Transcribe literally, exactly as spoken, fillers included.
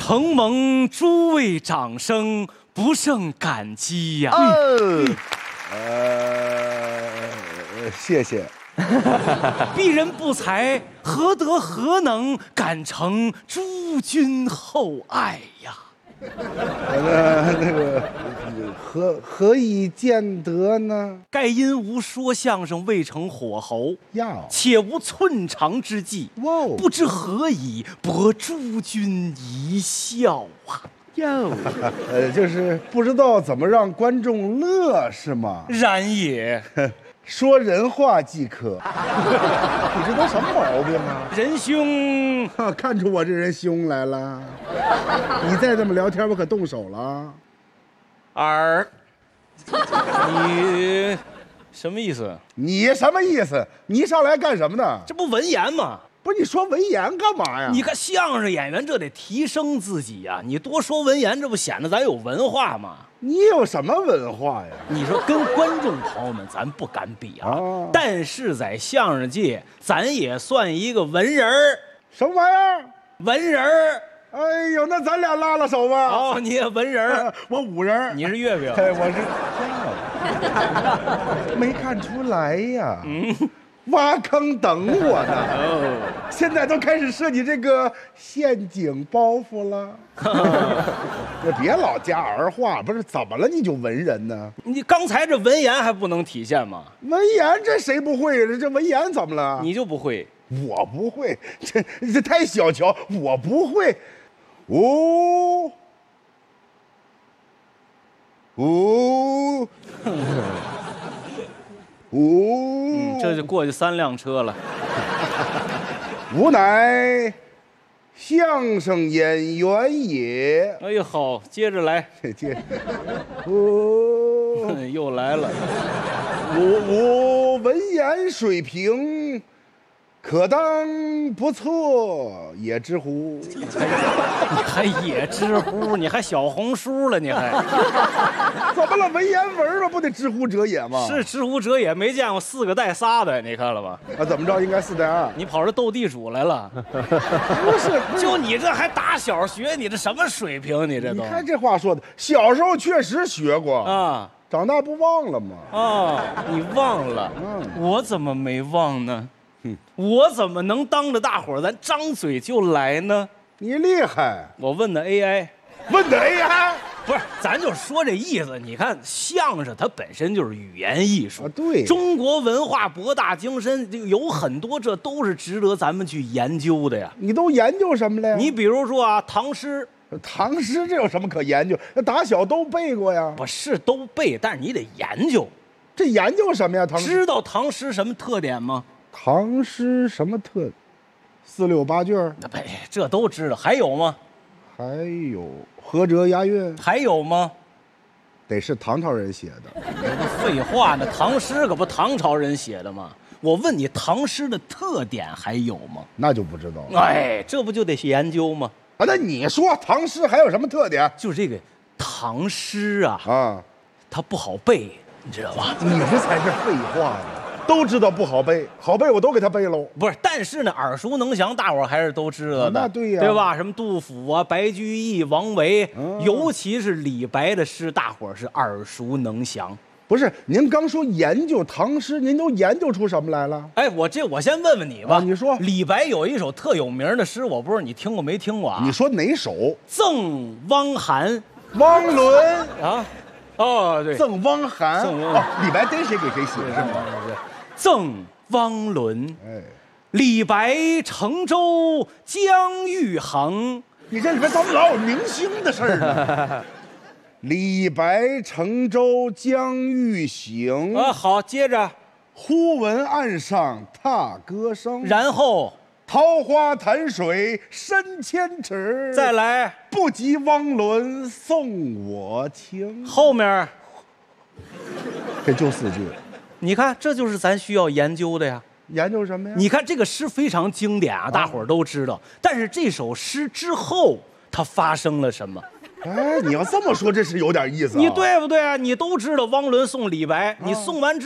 承蒙诸位掌声，不胜感激呀。 嗯，呃，谢谢。 鄙人不才，何德何能，敢承诸君厚爱呀？ 那那个何何以见得呢？ 盖因无说相声未成火候呀， 且无寸长之计。 哇哦， 不知何以博诸君一笑啊？哟， 呃，就是不知道怎么让观众乐，是吗？ 然也。 说人话即可。你这都什么毛病啊？ 仁兄， 看出我这人凶来了。你再这么聊天，我可动手了。 儿，你什么意思？ 你什么意思？你一上来干什么呢？ 这不文言吗？ 不是，你说文言干嘛呀？ 你看相声演员这得提升自己呀、啊，你多说文言，这不显得咱有文化吗？ 你有什么文化呀？ 你说跟观众朋友们咱不敢比啊，哦、但是在相声界，咱也算一个文人儿。 什么玩意儿？ 文人儿。 哎呦，那咱俩拉拉手吧。 哦，你也文人儿， 我武人， 你是月饼。 哎，我是没看出来呀。嗯。挖坑等我呢，哦，现在都开始设计这个陷阱包袱了。你别老加儿化，不是怎么了？你就文人呢？ 你刚才这文言还不能体现吗？ 文言这谁不会？这文言怎么了？ 你就不会？ 我不会，这这太小瞧，我不会。哦哦。哦、 嗯，这就过去三辆车了。 吾乃相声演员也。 哎呦，好，接着来。 接，哦， 又来了。 我我文言水平可当不错，也知乎。 你还也知乎？你还小红书了？你还？ 怎么了？文言文嘛，不得知乎者也吗？ 是知乎者也，没见过四个带仨的，你看了吧？ 啊，怎么着？应该四带二。 你跑这斗地主来了？ 不是， 就你这还打小学，你这什么水平？你这都？ 你看这话说的，小时候确实学过啊， 长大不忘了吗？ 啊，你忘了？嗯，我怎么没忘呢？嗯，我怎么能当着大伙儿咱张嘴就来呢？ 你厉害！ 我问的 A I， 问的 A I。 不是，咱就说这意思。你看，相声它本身就是语言艺术， 啊，对， 中国文化博大精深，有很多这都是值得咱们去研究的呀。 你都研究什么了呀？ 你比如说啊，唐诗， 唐诗这有什么可研究？那打小都背过呀。 不是都背，但是你得研究。 这研究什么呀？唐诗？ 知道唐诗什么特点吗？ 唐诗什么特？四六八句儿？ 不，这都知道。还有吗？ 还有合辙押韵？ 还有吗？ 得是唐朝人写的。 废话呢，唐诗可不唐朝人写的吗？我问你，唐诗的特点还有吗？ 那就不知道了。 哎，这不就得研究吗？ 啊，那你说唐诗还有什么特点？ 就是这个唐诗啊， 啊， 它不好背，你知道吧？ 你这才是废话呢。都知道不好背，好背我都给他背喽。 不是，但是呢，耳熟能详，大伙儿还是都知道的。 那对呀， 对吧？什么杜甫啊、白居易、王维，嗯、尤其是李白的诗，大伙儿是耳熟能详。 不是，您刚说研究唐诗，您都研究出什么来了？ 哎，我这我先问问你吧。 啊、你说， 李白有一首特有名的诗，我不知道你听过没听过啊？ 你说哪首？ 赠汪涵。 汪伦啊？哦，对， 赠汪涵。 赠汪哦，李白逮谁给谁写是吗？ 赠汪伦， 哎， 李白乘舟将欲航。 你这里边怎么老有明星的事儿呢？李白乘舟将欲行啊，好，接着， 忽闻岸上踏歌声， 然后桃花潭水深千尺， 再来， 不及汪伦送我情。 后面， 这就四句。 你看，这就是咱需要研究的呀。 研究什么呀？ 你看这个诗非常经典啊，大伙儿都知道。但是这首诗之后，它发生了什么？ 哎，你要这么说，这是有点意思啊。 你对不对啊？你都知道汪伦送李白，你送完之